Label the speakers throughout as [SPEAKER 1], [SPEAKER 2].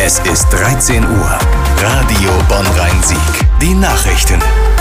[SPEAKER 1] Es ist 13 Uhr. Radio Bonn-Rhein-Sieg. Die Nachrichten.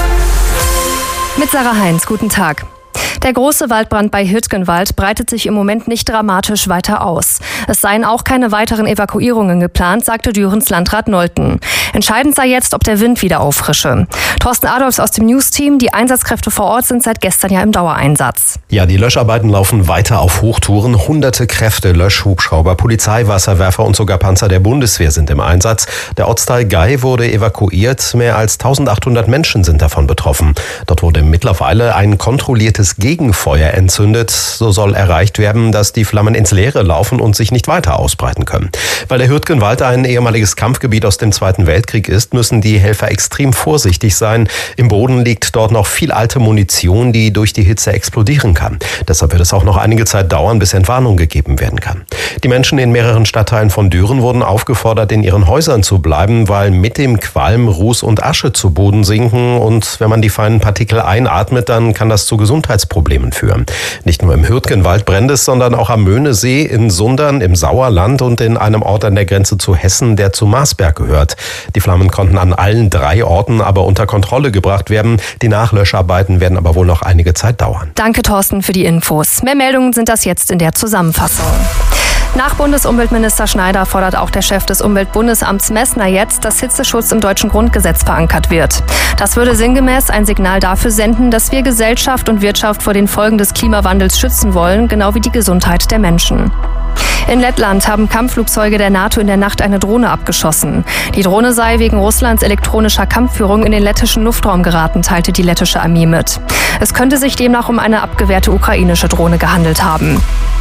[SPEAKER 2] Mit Sarah Heinz, guten Tag. Der große Waldbrand bei Hürtgenwald breitet sich im Moment nicht dramatisch weiter aus. Es seien auch keine weiteren Evakuierungen geplant, sagte Dürens Landrat Nolten. Entscheidend sei jetzt, ob der Wind wieder auffrische. Thorsten Adolfs aus dem News-Team. Die Einsatzkräfte vor Ort sind seit gestern ja im Dauereinsatz.
[SPEAKER 3] Ja, die Löscharbeiten laufen weiter auf Hochtouren. Hunderte Kräfte, Löschhubschrauber, Polizei, Wasserwerfer und sogar Panzer der Bundeswehr sind im Einsatz. Der Ortsteil Gei wurde evakuiert. Mehr als 1800 Menschen sind davon betroffen. Dort wurde mittlerweile ein kontrolliertes Gegenfeuer entzündet. So soll erreicht werden, dass die Flammen ins Leere laufen und sich nicht weiter ausbreiten können. Weil der Hürtgenwald ein ehemaliges Kampfgebiet aus dem Zweiten Weltkrieg ist, müssen die Helfer extrem vorsichtig sein. Im Boden liegt dort noch viel alte Munition, die durch die Hitze explodieren kann. Deshalb wird es auch noch einige Zeit dauern, bis Entwarnung gegeben werden kann. Die Menschen in mehreren Stadtteilen von Düren wurden aufgefordert, in ihren Häusern zu bleiben, weil mit dem Qualm Ruß und Asche zu Boden sinken. Und wenn man die feinen Partikel einatmet, dann kann das zu Gesundheitsproblemen führen. Nicht nur im Hürtgenwald brennt es, sondern auch am Möhnesee, in Sundern, im Sauerland und in einem Ort an der Grenze zu Hessen, der zu Marsberg gehört. Die Flammen konnten an allen 3 Orten aber unter Kontrolle gebracht werden. Die Nachlöscharbeiten werden aber wohl noch einige Zeit dauern.
[SPEAKER 2] Danke, Thorsten, für die Infos. Mehr Meldungen sind das jetzt in der Zusammenfassung. Nach Bundesumweltminister Schneider fordert auch der Chef des Umweltbundesamts Messner jetzt, dass Hitzeschutz im deutschen Grundgesetz verankert wird. Das würde sinngemäß ein Signal dafür senden, dass wir Gesellschaft und Wirtschaft vor den Folgen des Klimawandels schützen wollen, genau wie die Gesundheit der Menschen. In Lettland haben Kampfflugzeuge der NATO in der Nacht eine Drohne abgeschossen. Die Drohne sei wegen Russlands elektronischer Kampfführung in den lettischen Luftraum geraten, teilte die lettische Armee mit. Es könnte sich demnach um eine abgewehrte ukrainische Drohne gehandelt haben.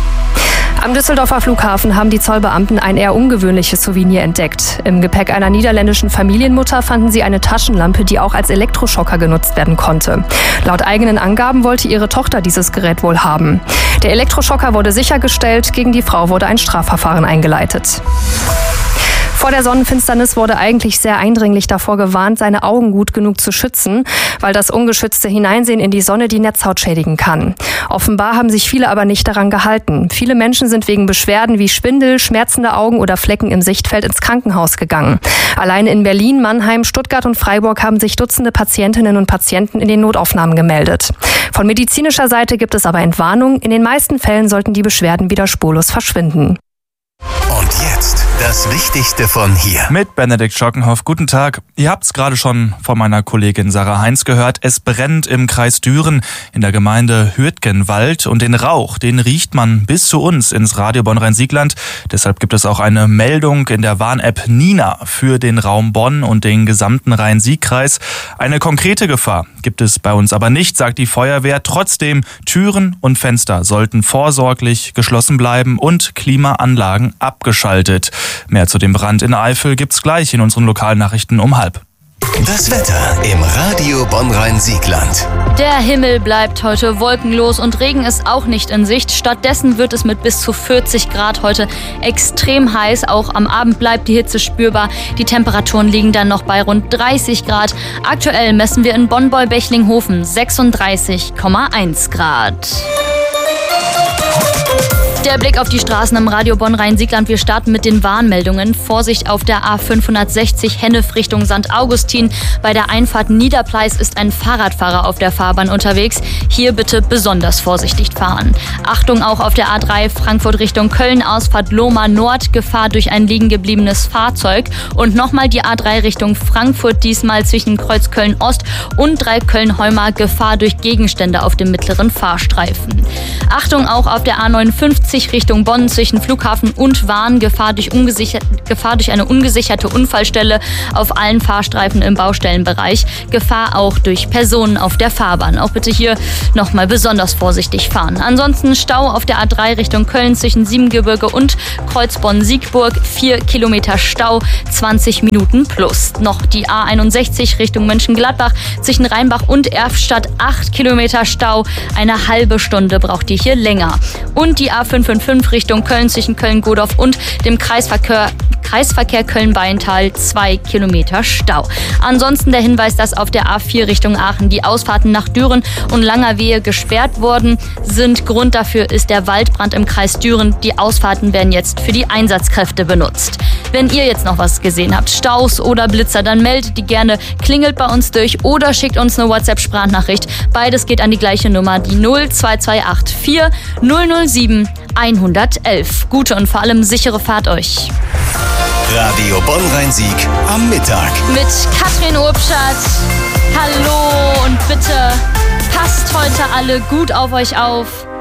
[SPEAKER 2] Am Düsseldorfer Flughafen haben die Zollbeamten ein eher ungewöhnliches Souvenir entdeckt. Im Gepäck einer niederländischen Familienmutter fanden sie eine Taschenlampe, die auch als Elektroschocker genutzt werden konnte. Laut eigenen Angaben wollte ihre Tochter dieses Gerät wohl haben. Der Elektroschocker wurde sichergestellt, gegen die Frau wurde ein Strafverfahren eingeleitet. Vor der Sonnenfinsternis wurde eigentlich sehr eindringlich davor gewarnt, seine Augen gut genug zu schützen, weil das ungeschützte Hineinsehen in die Sonne die Netzhaut schädigen kann. Offenbar haben sich viele aber nicht daran gehalten. Viele Menschen sind wegen Beschwerden wie Schwindel, schmerzende Augen oder Flecken im Sichtfeld ins Krankenhaus gegangen. Alleine in Berlin, Mannheim, Stuttgart und Freiburg haben sich Dutzende Patientinnen und Patienten in den Notaufnahmen gemeldet. Von medizinischer Seite gibt es aber Entwarnung. In den meisten Fällen sollten die Beschwerden wieder spurlos verschwinden.
[SPEAKER 1] Und jetzt das Wichtigste von hier.
[SPEAKER 4] Mit Benedikt Schockenhoff. Guten Tag. Ihr habt es gerade schon von meiner Kollegin Sarah Heinz gehört. Es brennt im Kreis Düren in der Gemeinde Hürtgenwald. Und den Rauch, den riecht man bis zu uns ins Radio Bonn-Rhein-Siegland. Deshalb gibt es auch eine Meldung in der Warn-App Nina für den Raum Bonn und den gesamten Rhein-Sieg-Kreis. Eine konkrete Gefahr gibt es bei uns aber nicht, sagt die Feuerwehr. Trotzdem, Türen und Fenster sollten vorsorglich geschlossen bleiben und Klimaanlagen abgeschaltet. Mehr zu dem Brand in Eifel gibt's gleich in unseren Lokalnachrichten um 12:30.
[SPEAKER 1] Das Wetter im Radio Bonn-Rhein-Siegland.
[SPEAKER 5] Der Himmel bleibt heute wolkenlos und Regen ist auch nicht in Sicht. Stattdessen wird es mit bis zu 40 Grad heute extrem heiß. Auch am Abend bleibt die Hitze spürbar. Die Temperaturen liegen dann noch bei rund 30 Grad. Aktuell messen wir in Bonn-Beulbechlinghofen 36,1 Grad. Der Blick auf die Straßen im Radio Bonn-Rhein-Siegland. Wir starten mit den Warnmeldungen. Vorsicht auf der A560 Hennef Richtung St. Augustin. Bei der Einfahrt Niederpleis ist ein Fahrradfahrer auf der Fahrbahn unterwegs. Hier bitte besonders vorsichtig fahren. Achtung auch auf der A3 Frankfurt Richtung Köln, Ausfahrt Lohmar Nord, Gefahr durch ein liegen gebliebenes Fahrzeug. Und nochmal die A3 Richtung Frankfurt, diesmal zwischen Kreuz Köln Ost und Dreieck-Köln-Heumar, Gefahr durch Gegenstände auf dem mittleren Fahrstreifen. Achtung auch auf der A59 Richtung Bonn zwischen Flughafen und Wahn, Gefahr durch eine ungesicherte Unfallstelle auf allen Fahrstreifen im Baustellenbereich, Gefahr auch durch Personen auf der Fahrbahn. Auch bitte hier nochmal besonders vorsichtig fahren. Ansonsten Stau auf der A3 Richtung Köln zwischen Siebengebirge und Kreuz Bonn-Siegburg, 4 Kilometer Stau, 20 Minuten plus. Noch die A61 Richtung Mönchengladbach zwischen Rheinbach und Erftstadt, 8 Kilometer Stau, eine halbe Stunde braucht ihr hier länger. Und die A555 Richtung Köln zwischen Köln-Godorf und dem Kreisverkehr Köln-Beintal, 2 Kilometer Stau. Ansonsten der Hinweis, dass auf der A4 Richtung Aachen die Ausfahrten nach Düren und Langerwehe gesperrt worden sind. Grund dafür ist der Waldbrand im Kreis Düren. Die Ausfahrten werden jetzt für die Einsatzkräfte benutzt. Wenn ihr jetzt noch was gesehen habt, Staus oder Blitzer, dann meldet die gerne, klingelt bei uns durch oder schickt uns eine WhatsApp-Sprachnachricht. Beides geht an die gleiche Nummer, die 02284 007 111. Gute und vor allem sichere Fahrt euch.
[SPEAKER 1] Radio Bonn-Rhein-Sieg am Mittag.
[SPEAKER 5] Mit Katrin Urbschat. Hallo und bitte passt heute alle gut auf euch auf.